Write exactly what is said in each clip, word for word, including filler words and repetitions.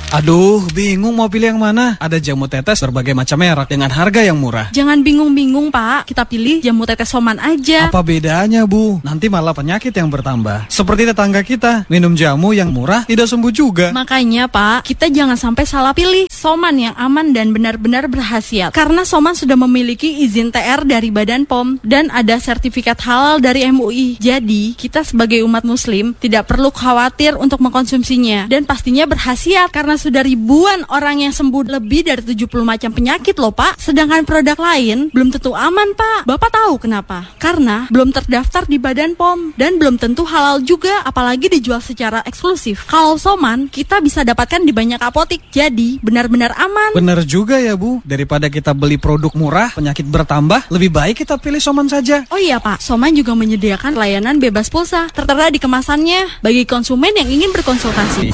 Aduh, bingung mau pilih yang mana. Ada jamu tetes berbagai macam merek dengan harga yang murah. Jangan bingung-bingung, Pak. Kita pilih jamu tetes Soman aja. Apa bedanya, Bu? Nanti malah penyakit yang bertambah. Seperti tetangga kita, minum jamu yang murah tidak sembuh juga. Makanya, Pak, kita jangan sampai salah pilih Soman yang aman dan benar-benar berkhasiat. Karena Soman sudah memiliki izin T R dari Badan P O M dan ada sertifikat halal dari M U I. Jadi, kita sebagai umat muslim tidak perlu khawatir untuk mengkonsumsinya. Dan pastinya berkhasiat karena sudah ribuan orang yang sembuh lebih dari tujuh puluh macam penyakit loh, Pak. Sedangkan produk lain belum tentu aman, Pak. Bapak tahu kenapa? Karena belum terdaftar di Badan P O M dan belum tentu halal juga, apalagi dijual secara eksklusif. Kalau Soman, kita bisa dapatkan di banyak apotik. Jadi, benar-benar aman. Benar juga ya, Bu. Daripada kita beli produk murah, penyakit bertambah, lebih baik kita pilih Soman saja. Oh iya, Pak. Soman juga menyediakan layanan bebas pulsa. Tertera di kemasannya bagi konsumen yang ingin berkonsultasi.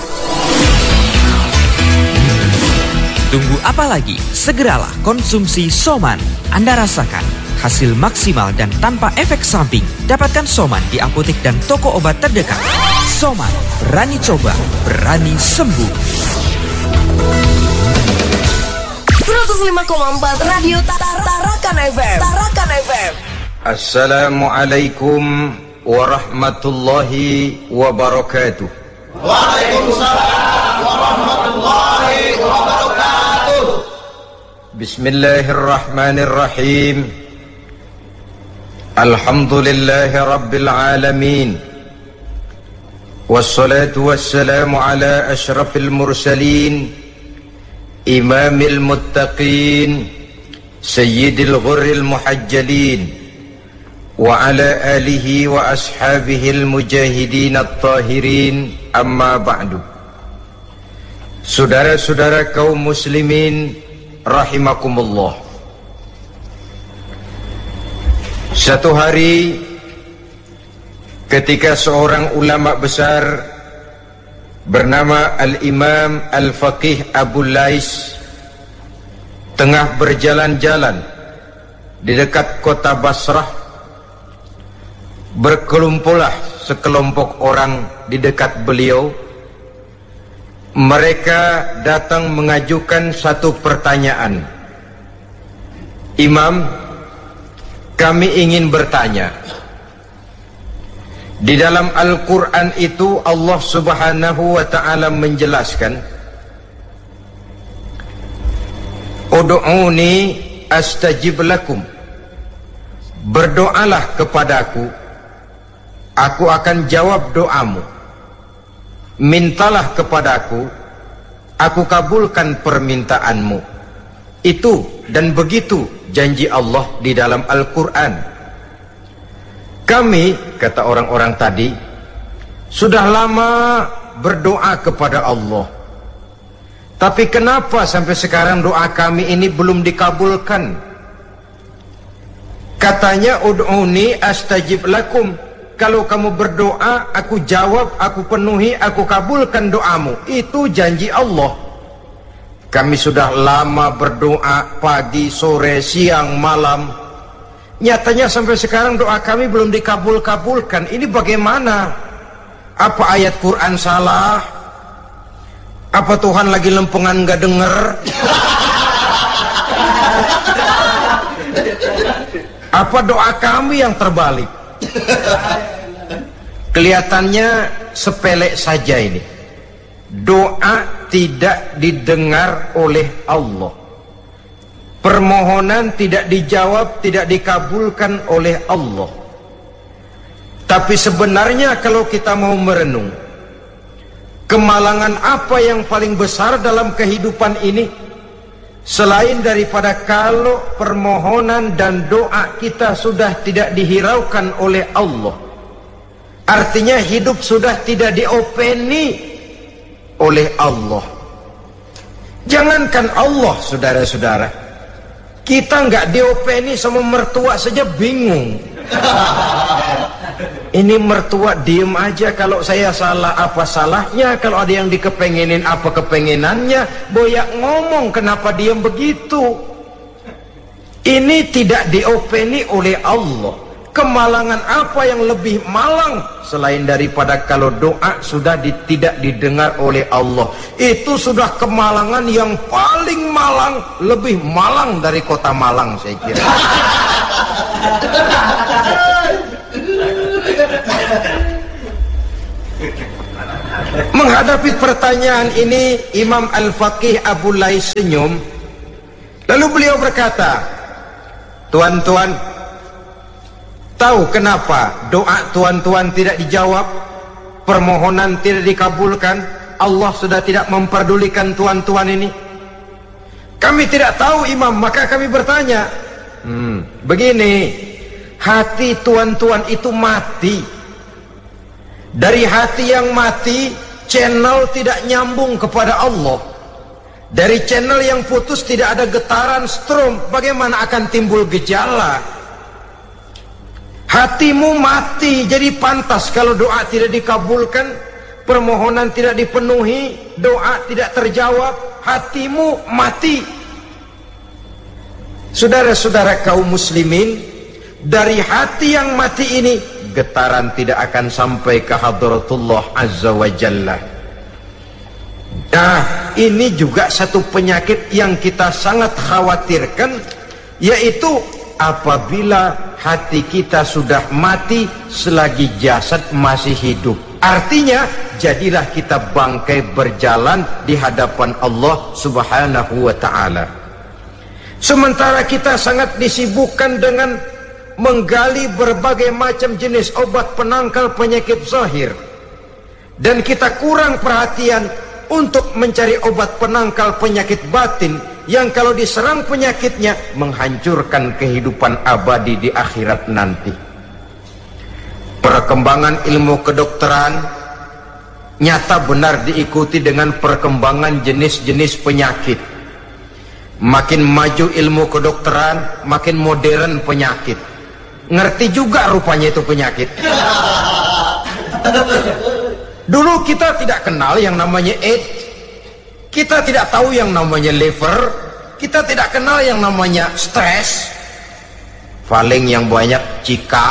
Tunggu apa lagi? Segeralah konsumsi Soman. Anda rasakan hasil maksimal dan tanpa efek samping. Dapatkan Soman di apotek dan toko obat terdekat. Soman, berani coba, berani sembuh. seratus lima koma empat Radio Tarakan F M. Tarakan F M. Assalamualaikum warahmatullahi wabarakatuh. Waalaikumsalam warahmatullahi wabarakatuh. Bismillahirrahmanirrahim. Alhamdulillahi rabbil alamin. Wassalatu wassalamu ala ashrafil mursalin, imamil muttaqin, sayyidil ghurril muhajjalin, wa ala alihi wa ashabihil mujahidin at-tahirin, amma ba'du. Saudara-saudara kaum muslimin rahimakumullah. Satu hari ketika seorang ulama besar bernama Al-Imam Al-Faqih Abu Lais tengah berjalan-jalan di dekat kota Basrah, berkelumpulah sekelompok orang di dekat beliau. Mereka datang mengajukan satu pertanyaan. Imam, kami ingin bertanya. Di dalam Al-Quran itu Allah subhanahu wa ta'ala menjelaskan, Udu'uni astajib lakum. Berdoalah kepadaku, aku akan jawab doamu. Mintalah kepadaku, aku kabulkan permintaanmu. Itu dan begitu janji Allah di dalam Al-Quran. Kami, kata orang-orang tadi, sudah lama berdoa kepada Allah. Tapi kenapa sampai sekarang doa kami ini belum dikabulkan? Katanya, Ud'uni astajib lakum. Kalau kamu berdoa, aku jawab, aku penuhi, aku kabulkan doamu. Itu janji Allah. Kami sudah lama berdoa pagi, sore, siang, malam. Nyatanya sampai sekarang doa kami belum dikabul-kabulkan. Ini bagaimana? Apa ayat Quran salah? Apa Tuhan lagi lempengan gak denger? Apa doa kami yang terbalik? Kelihatannya sepele saja ini. Doa tidak didengar oleh Allah. Permohonan tidak dijawab, tidak dikabulkan oleh Allah. Tapi sebenarnya kalau kita mau merenung, kemalangan apa yang paling besar dalam kehidupan ini selain daripada kalau permohonan dan doa kita sudah tidak dihiraukan oleh Allah? Artinya hidup sudah tidak diopeni oleh Allah. Jangankan Allah, saudara-saudara, kita nggak diopeni sama mertua saja bingung. Ini mertua diem aja, kalau saya salah apa salahnya, kalau ada yang dikepengenin apa kepengenannya, boyak ngomong kenapa diem begitu. Ini tidak diopeni oleh Allah. Kemalangan apa yang lebih malang selain daripada kalau doa sudah di, tidak didengar oleh Allah? Itu sudah kemalangan yang paling malang, lebih malang dari kota Malang saya kira. Menghadapi pertanyaan ini, Imam Al-Faqih Abu Lais senyum. Lalu beliau berkata, tuan-tuan, tahu kenapa doa tuan-tuan tidak dijawab, permohonan tidak dikabulkan? Allah sudah tidak memperdulikan tuan-tuan ini. Kami tidak tahu, Imam, maka kami bertanya. hmm, Begini, hati tuan-tuan itu mati. Dari hati yang mati, channel tidak nyambung kepada Allah. Dari channel yang putus tidak ada getaran strom, bagaimana akan timbul gejala? Hatimu mati, jadi pantas kalau doa tidak dikabulkan, permohonan tidak dipenuhi, doa tidak terjawab, hatimu mati. Saudara-saudara kaum muslimin, dari hati yang mati ini, getaran tidak akan sampai ke hadratullah azza wa jalla. Nah, ini juga satu penyakit yang kita sangat khawatirkan, yaitu apabila hati kita sudah mati selagi jasad masih hidup. Artinya, jadilah kita bangkai berjalan di hadapan Allah subhanahu wa ta'ala. Sementara kita sangat disibukkan dengan menggali berbagai macam jenis obat penangkal penyakit zahir, dan kita kurang perhatian untuk mencari obat penangkal penyakit batin yang kalau diserang penyakitnya menghancurkan kehidupan abadi di akhirat nanti. Perkembangan ilmu kedokteran nyata benar diikuti dengan perkembangan jenis-jenis penyakit. Makin maju ilmu kedokteran, makin modern penyakit. Ngerti juga rupanya itu penyakit. Dulu kita tidak kenal yang namanya AIDS, kita tidak tahu yang namanya liver, kita tidak kenal yang namanya stres, paling yang banyak cika,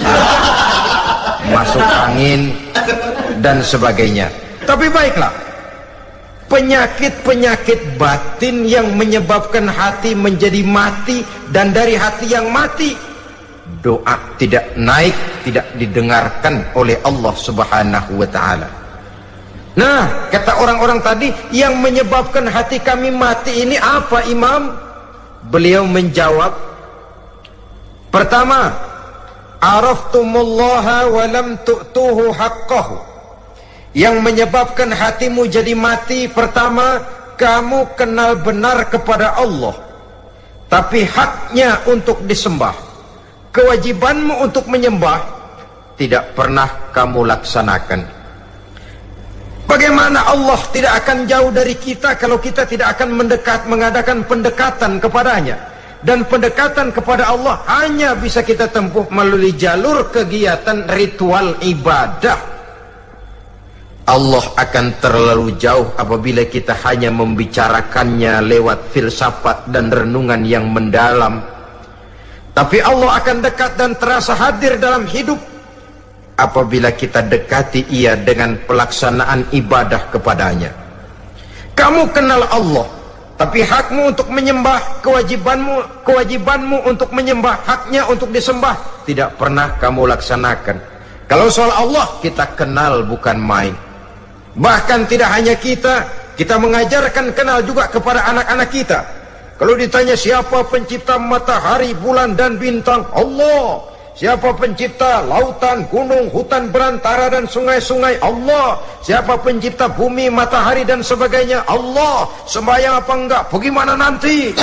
masuk angin, dan sebagainya. Tapi baiklah, penyakit-penyakit batin yang menyebabkan hati menjadi mati, dan dari hati yang mati, doa tidak naik, tidak didengarkan oleh Allah subhanahu wa ta'ala. Nah, kata orang-orang tadi, yang menyebabkan hati kami mati ini apa, Imam? Beliau menjawab, pertama, araftumullaha wa lam tu'tuhu haqqahu. Yang menyebabkan hatimu jadi mati, pertama, kamu kenal benar kepada Allah, tapi haknya untuk disembah, kewajibanmu untuk menyembah, tidak pernah kamu laksanakan. Bagaimana Allah tidak akan jauh dari kita kalau kita tidak akan mendekat, mengadakan pendekatan kepadanya? Dan pendekatan kepada Allah hanya bisa kita tempuh melalui jalur kegiatan ritual ibadah. Allah akan terlalu jauh apabila kita hanya membicarakannya lewat filsafat dan renungan yang mendalam. Tapi Allah akan dekat dan terasa hadir dalam hidup apabila kita dekati ia dengan pelaksanaan ibadah kepadanya. Kamu kenal Allah, tapi hakmu untuk menyembah, kewajibanmu kewajibanmu untuk menyembah, haknya untuk disembah, tidak pernah kamu laksanakan. Kalau soal Allah, kita kenal bukan main. Bahkan tidak hanya kita, kita mengajarkan kenal juga kepada anak-anak kita. Kalau ditanya siapa pencipta matahari, bulan dan bintang, Allah. Siapa pencipta lautan, gunung, hutan berantara dan sungai-sungai, Allah. Siapa pencipta bumi, matahari dan sebagainya, Allah. Sembahyang apa enggak, bagaimana nanti?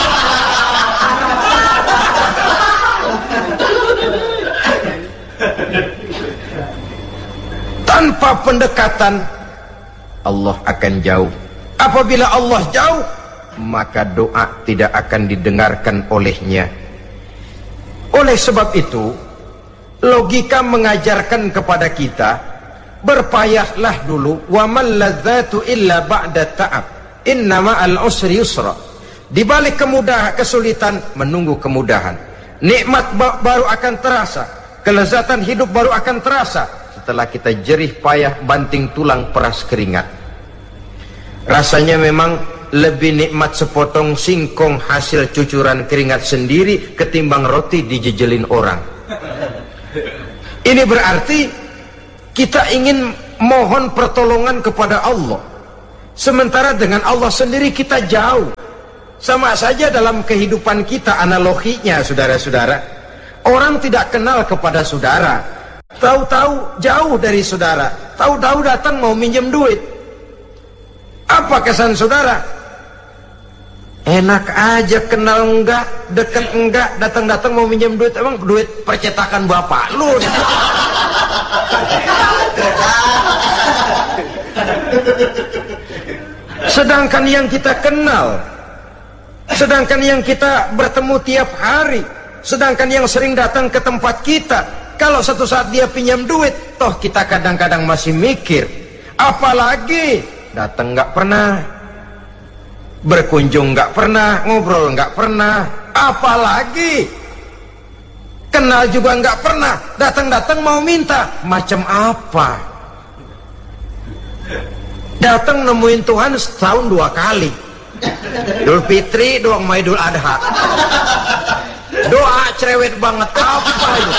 Tanpa pendekatan, Allah akan jauh. Apabila Allah jauh, maka doa tidak akan didengarkan olehnya. Oleh sebab itu, logika mengajarkan kepada kita, berpayahlah dulu, wa mal ladzatu illa ba'da ta'ab, innama al usri yusra. Di balik kemudahan, kesulitan, menunggu kemudahan. Nikmat ba baru akan terasa, kelezatan hidup baru akan terasa setelah kita jerih payah banting tulang peras keringat. Rasanya memang lebih nikmat sepotong singkong hasil cucuran keringat sendiri ketimbang roti dijejelin orang. Ini berarti kita ingin mohon pertolongan kepada Allah, sementara dengan Allah sendiri kita jauh. Sama saja dalam kehidupan kita analoginya, saudara-saudara. Orang tidak kenal kepada saudara, tahu-tahu jauh dari saudara, tahu-tahu datang mau minjem duit. Apa kesan saudara? Enak aja, kenal enggak, deket enggak, datang-datang mau minjem duit. Emang duit percetakan bapak lu? Sedangkan yang kita kenal, sedangkan yang kita bertemu tiap hari, sedangkan yang sering datang ke tempat kita, kalau satu saat dia pinjam duit, toh kita kadang-kadang masih mikir, apalagi datang nggak pernah, berkunjung nggak pernah, ngobrol nggak pernah, apalagi kenal juga nggak pernah, datang-datang mau minta, macam apa? Datang nemuin Tuhan setahun dua kali, Idul Fitri doang sama Idul Adha. Doa cerewet banget, apa aja,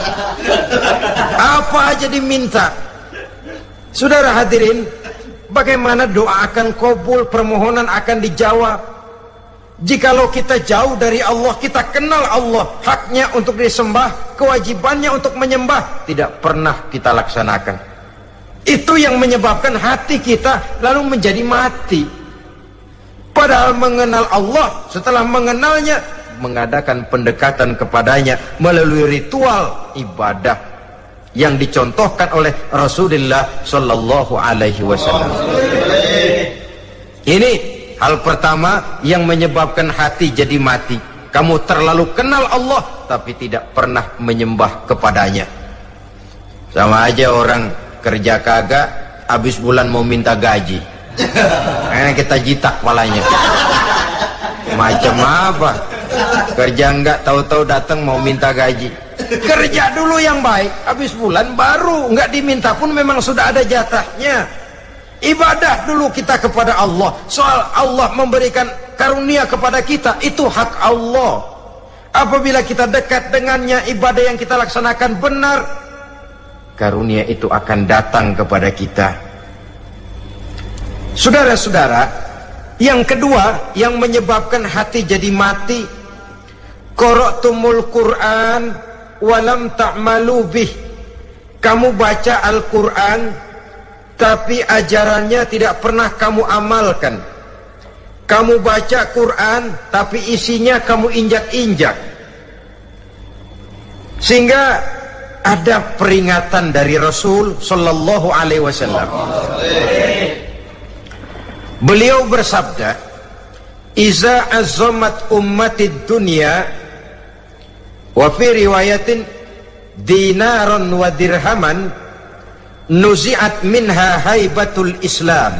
apa aja diminta. Saudara hadirin, bagaimana doa akan kabul, permohonan akan dijawab? Jikalau kita jauh dari Allah, kita kenal Allah, haknya untuk disembah, kewajibannya untuk menyembah, tidak pernah kita laksanakan. Itu yang menyebabkan hati kita lalu menjadi mati. Padahal mengenal Allah, setelah mengenalnya, mengadakan pendekatan kepadanya melalui ritual ibadah yang dicontohkan oleh Rasulullah Shallallahu Alaihi Wasallam. Ini hal pertama yang menyebabkan hati jadi mati. Kamu terlalu kenal Allah tapi tidak pernah menyembah kepadanya. Sama aja orang kerja kagak, habis bulan mau minta gaji, karena kita jitak kepalanya. Macam apa? Kerja enggak, tahu-tahu datang mau minta gaji. Kerja dulu yang baik, habis bulan baru enggak diminta pun memang sudah ada jatahnya. Ibadah dulu kita kepada Allah. Soal Allah memberikan karunia kepada kita, itu hak Allah. Apabila kita dekat dengannya, ibadah yang kita laksanakan benar, karunia itu akan datang kepada kita. Saudara-saudara, yang kedua yang menyebabkan hati jadi mati, qara'tumul Qur'an walam ta'malu bih. Kamu baca Al-Quran tapi ajarannya tidak pernah kamu amalkan. Kamu baca Quran tapi isinya kamu injak-injak. Sehingga ada peringatan dari Rasul Sallallahu Alaihi Wasallam. Beliau bersabda, "Iza azamat ummatid dunya, wa fi riwayatin dinaron wa dirhaman, nuzi'at minha haibatul Islam.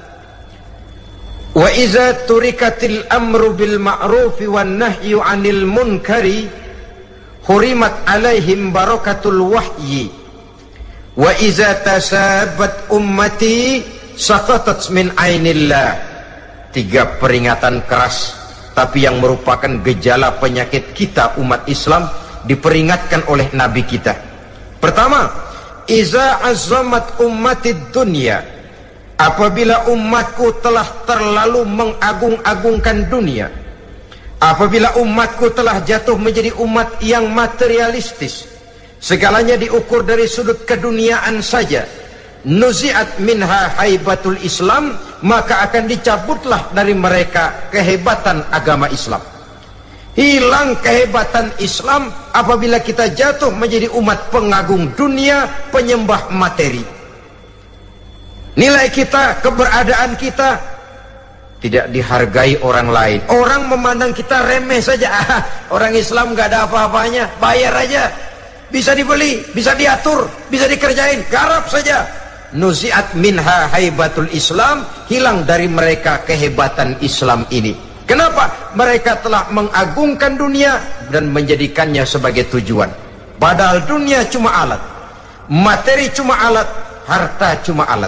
Wa iza turikatil amru bil ma'rufi wan nahyu 'anil munkari, hurimat alaihim barakatul wahyi. Wa iza tasabat ummati saqatat min ainillah." Tiga peringatan keras, tapi yang merupakan gejala penyakit kita umat Islam, diperingatkan oleh Nabi kita. Pertama, iza azamat ummatid dunya, apabila umatku telah terlalu mengagung-agungkan dunia, apabila umatku telah jatuh menjadi umat yang materialistis, segalanya diukur dari sudut keduniaan saja, nuzi'at minha haibatul Islam, maka akan dicabutlah dari mereka kehebatan agama Islam. Hilang kehebatan Islam apabila kita jatuh menjadi umat pengagung dunia, penyembah materi. Nilai kita, keberadaan kita tidak dihargai orang lain. Orang memandang kita remeh saja. Ah, orang Islam gak ada apa-apanya, bayar aja, bisa dibeli, bisa diatur, bisa dikerjain, garap saja. Nuzi'at minha haibatul Islam, hilang dari mereka kehebatan Islam ini. Kenapa? Mereka telah mengagungkan dunia dan menjadikannya sebagai tujuan. Padahal dunia cuma alat, materi cuma alat, harta cuma alat.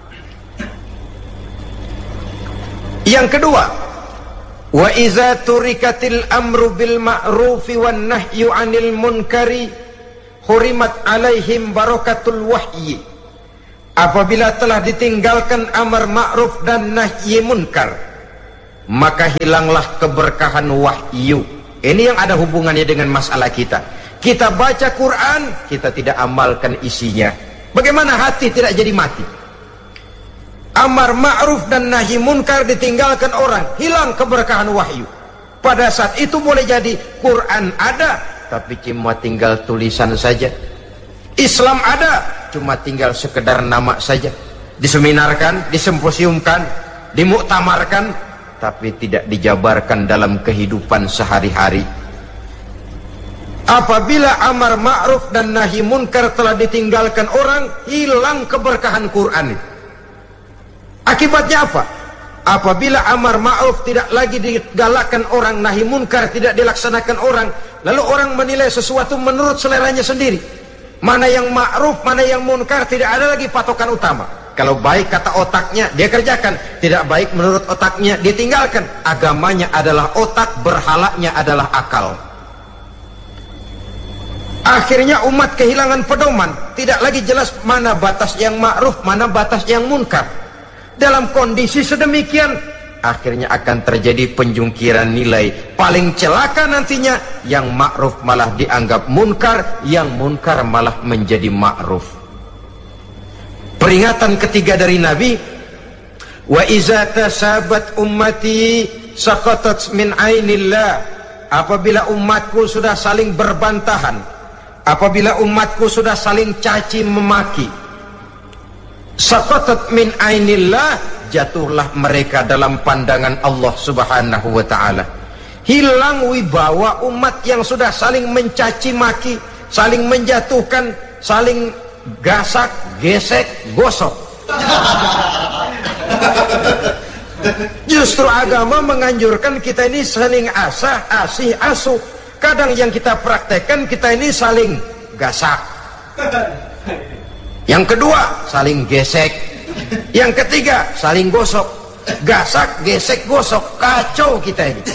Yang kedua, wa iza turikatil amru bil ma'rufi wan nahyu 'anil munkari hurimat 'alaihim barakatul wahyi. Apabila telah ditinggalkan amar ma'ruf dan nahi munkar, maka hilanglah keberkahan wahyu. Ini yang ada hubungannya dengan masalah kita. Kita baca Quran, kita tidak amalkan isinya. Bagaimana hati tidak jadi mati? Amar ma'ruf dan nahi munkar ditinggalkan orang, hilang keberkahan wahyu. Pada saat itu boleh jadi Quran ada, tapi cuma tinggal tulisan saja. Islam ada, cuma tinggal sekedar nama saja. Diseminarkan, disemposiumkan, dimuktamarkan, tapi tidak dijabarkan dalam kehidupan sehari-hari. Apabila amar ma'ruf dan nahi munkar telah ditinggalkan orang, hilang keberkahan Quran. Akibatnya apa? Apabila amar ma'ruf tidak lagi digalakkan orang, nahi munkar tidak dilaksanakan orang, lalu orang menilai sesuatu menurut seleranya sendiri. Mana yang ma'ruf, mana yang munkar, tidak ada lagi patokan utama. Kalau baik kata otaknya, dia kerjakan. Tidak baik menurut otaknya, dia tinggalkan. Agamanya adalah otak, berhalanya adalah akal. Akhirnya umat kehilangan pedoman, tidak lagi jelas mana batas yang ma'ruf, mana batas yang munkar. Dalam kondisi sedemikian, akhirnya akan terjadi penjungkiran nilai. Paling celaka nantinya, yang ma'ruf malah dianggap munkar, yang munkar malah menjadi ma'ruf. Peringatan ketiga dari Nabi, wa iza tasabat ummati saqatat min ainillah. Apabila umatku sudah saling berbantahan, apabila umatku sudah saling caci memaki, saqatat min ainillah, jatuhlah mereka dalam pandangan Allah subhanahu wa ta'ala. Hilang wibawa umat yang sudah saling mencaci maki, saling menjatuhkan, saling gasak, gesek, gosok. Justru agama menganjurkan kita ini saling asah, asih, asuh. Kadang yang kita praktekkan, kita ini saling gasak. Yang kedua, saling gesek. Yang ketiga, saling gosok. Gasak, gesek, gosok. Kacau kita ini.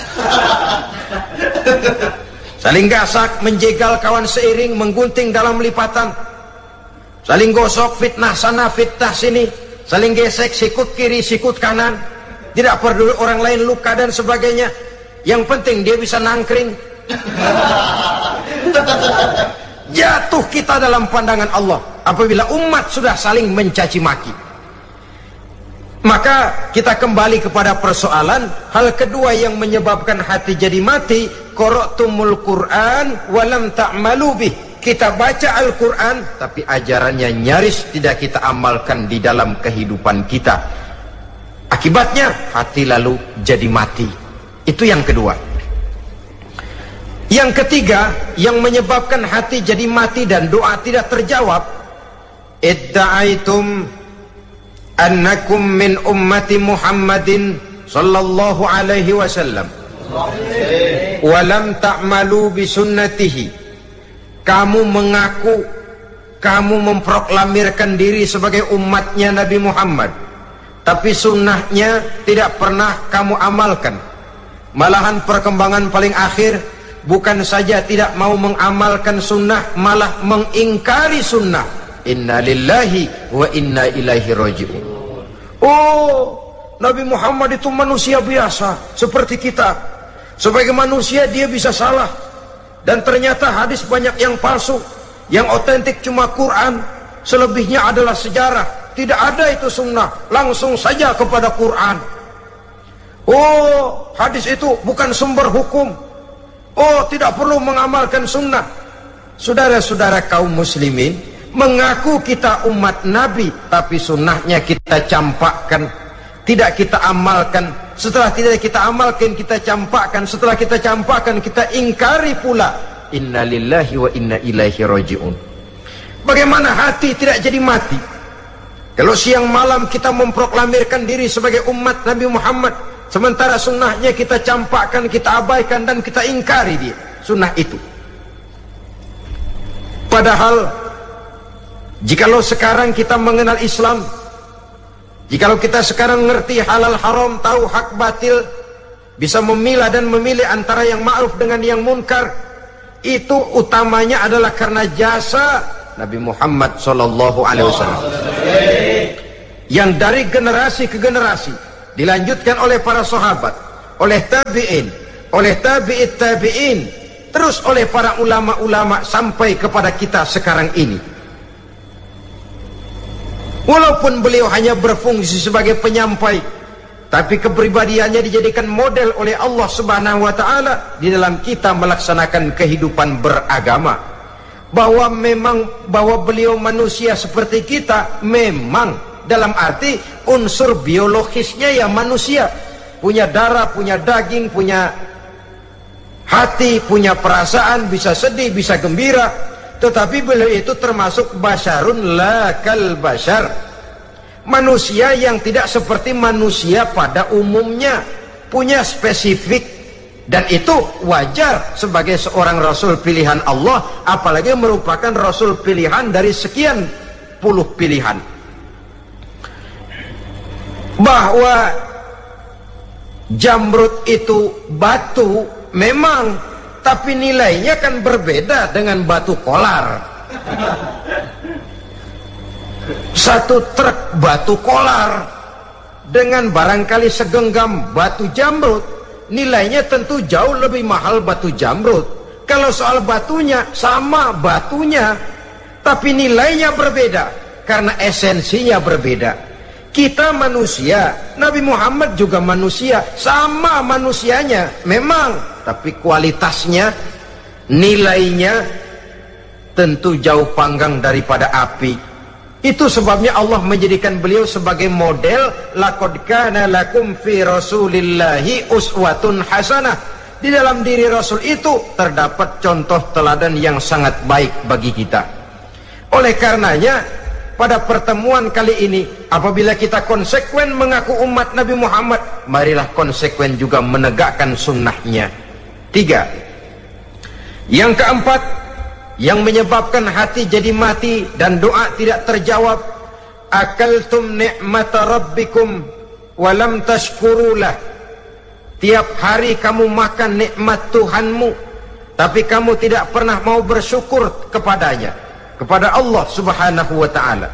Saling gasak, menjegal kawan seiring, menggunting dalam lipatan. Saling gosok, fitnah sana, fitnah sini. Saling gesek, sikut kiri, sikut kanan. Tidak peduli orang lain luka dan sebagainya. Yang penting dia bisa nangkring. Jatuh kita dalam pandangan Allah apabila umat sudah saling mencaci maki. Maka kita kembali kepada persoalan hal kedua yang menyebabkan hati jadi mati, qara'tumul Qur'an walam ta'malu bih. Kita baca Al-Quran tapi ajarannya nyaris tidak kita amalkan di dalam kehidupan kita. Akibatnya hati lalu jadi mati. Itu yang kedua. Yang ketiga yang menyebabkan hati jadi mati dan doa tidak terjawab, idda'aitum annakum min ummati Muhammadin sallallahu alaihi wasallam wa lam ta'malu bi sunnatihi. Kamu mengaku, kamu memproklamirkan diri sebagai umatnya Nabi Muhammad, tapi sunnahnya tidak pernah kamu amalkan. Malahan perkembangan paling akhir, bukan saja tidak mau mengamalkan sunnah, malah mengingkari sunnah. Inna lillahi wa inna ilaihi raji'un. Oh, Nabi Muhammad itu manusia biasa seperti kita. Sebagai manusia dia bisa salah. Dan ternyata hadis banyak yang palsu. Yang otentik cuma Quran, selebihnya adalah sejarah. Tidak ada itu sunnah, langsung saja kepada Quran. Oh, hadis itu bukan sumber hukum. Oh, tidak perlu mengamalkan sunnah. Saudara-saudara kaum muslimin, mengaku kita umat Nabi, tapi sunnahnya kita campakkan, tidak kita amalkan. Setelah tidak kita amalkan, kita campakkan. Setelah kita campakkan, kita ingkari pula. Inna lillahi wa inna ilaihi raji'un. Bagaimana hati tidak jadi mati? Kalau siang malam kita memproklamirkan diri sebagai umat Nabi Muhammad, Sementara sunnahnya kita campakkan, kita abaikan, dan kita ingkari dia, sunnah itu. Padahal jikalau sekarang kita mengenal Islam, jikalau kita sekarang ngerti halal haram, tahu hak batil, bisa memilah dan memilih antara yang ma'ruf dengan yang munkar, itu utamanya adalah karena jasa Nabi Muhammad shallallahu alaihi wasallam yang dari generasi ke generasi dilanjutkan oleh para sahabat, oleh tabi'in, oleh tabi'it tabi'in, terus oleh para ulama-ulama sampai kepada kita sekarang ini. Walaupun beliau hanya berfungsi sebagai penyampai, tapi kepribadiannya dijadikan model oleh Allah Subhanahu wa taala di dalam kita melaksanakan kehidupan beragama. Bahwa memang bahwa beliau manusia seperti kita, memang dalam arti unsur biologisnya ya manusia, punya darah, punya daging, punya hati, punya perasaan, bisa sedih, bisa gembira, tetapi beliau itu termasuk basyarun la kal basyar, manusia yang tidak seperti manusia pada umumnya, punya spesifik. Dan itu wajar sebagai seorang Rasul pilihan Allah, apalagi merupakan Rasul pilihan dari sekian puluh pilihan. Bahwa jamrud itu batu memang, tapi nilainya kan berbeda dengan batu kolar. Satu truk batu kolar dengan barangkali segenggam batu jamrud, nilainya tentu jauh lebih mahal batu jamrud. Kalau soal batunya, sama batunya, tapi nilainya berbeda karena esensinya berbeda. Kita manusia, Nabi Muhammad juga manusia, sama manusianya memang, tapi kualitasnya, nilainya tentu jauh panggang daripada api. Itu sebabnya Allah menjadikan beliau sebagai model. Laqad kana lakum fi rasulillahi uswatun hasanah. Di dalam diri Rasul itu terdapat contoh teladan yang sangat baik bagi kita. Oleh karenanya, pada pertemuan kali ini, apabila kita konsekuen mengaku umat Nabi Muhammad, marilah konsekuen juga menegakkan sunnahnya. Tiga. Yang keempat, yang menyebabkan hati jadi mati dan doa tidak terjawab, akaltum ni'mata rabbikum walam tashkurulah. Tiap hari kamu makan nikmat Tuhanmu, tapi kamu tidak pernah mau bersyukur kepadanya, kepada Allah Subhanahu wa ta'ala.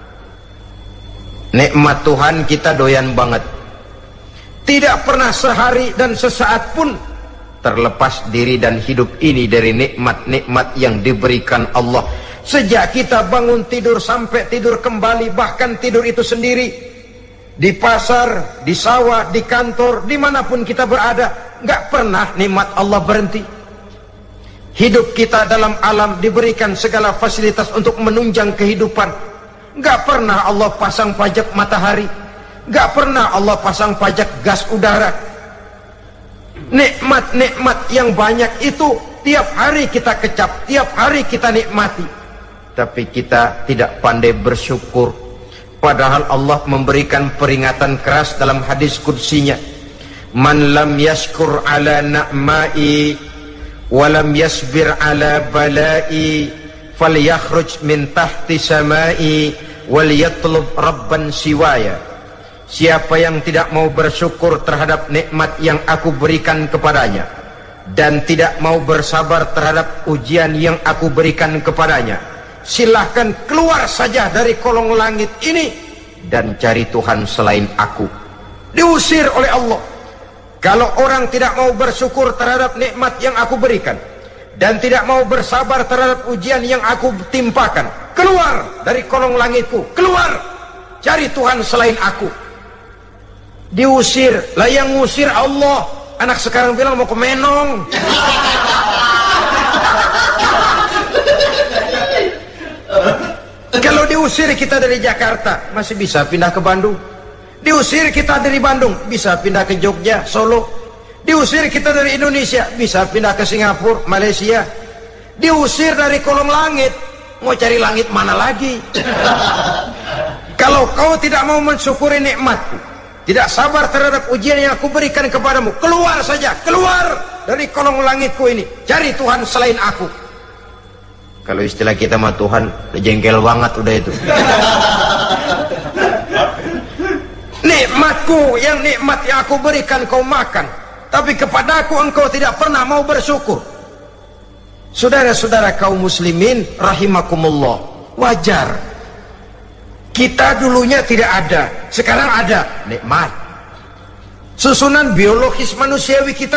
Nikmat Tuhan kita doyan banget, tidak pernah sehari dan sesaat pun terlepas diri dan hidup ini dari nikmat-nikmat yang diberikan Allah. Sejak kita bangun tidur sampai tidur kembali, bahkan tidur itu sendiri, di pasar, di sawah, di kantor, dimanapun kita berada, nggak pernah nikmat Allah berhenti. Hidup kita dalam alam diberikan segala fasilitas untuk menunjang kehidupan. Nggak pernah Allah pasang pajak matahari, nggak pernah Allah pasang pajak gas udara. Nikmat-nikmat yang banyak itu tiap hari kita kecap, tiap hari kita nikmati, tapi kita tidak pandai bersyukur. Padahal Allah memberikan peringatan keras dalam hadis qudsinya, man lam yashkur ala na'mai walam yasbir ala balai falyakhruj min tahti samai wal yatlub rabban siwaya. Siapa yang tidak mau bersyukur terhadap nikmat yang aku berikan kepadanya dan tidak mau bersabar terhadap ujian yang aku berikan kepadanya, silahkan keluar saja dari kolong langit ini dan cari Tuhan selain aku. Diusir oleh Allah. Kalau orang tidak mau bersyukur terhadap nikmat yang aku berikan dan tidak mau bersabar terhadap ujian yang aku timpakan, keluar dari kolong langitku, keluar, cari Tuhan selain aku. Diusir. Lah yang ngusir Allah. Anak sekarang bilang mau ke Menong. Kalau diusir kita dari Jakarta, masih bisa pindah ke Bandung. Diusir kita dari Bandung, bisa pindah ke Jogja, Solo. Diusir kita dari Indonesia, bisa pindah ke Singapura, Malaysia. Diusir dari kolong langit, mau cari langit mana lagi? Kalau kau tidak mau mensyukuri nikmatku, tidak sabar terhadap ujian yang aku berikan kepadamu, keluar saja, keluar dari kolong langitku ini, cari Tuhan selain aku. Kalau istilah kita mah Tuhan udah jengkel banget udah itu. Nikmatku yang nikmat yang aku berikan kau makan, tapi kepadaku engkau tidak pernah mau bersyukur. Saudara-saudara kaum muslimin rahimakumullah, wajar kita dulunya tidak ada, sekarang ada nikmat. Susunan biologis manusiawi kita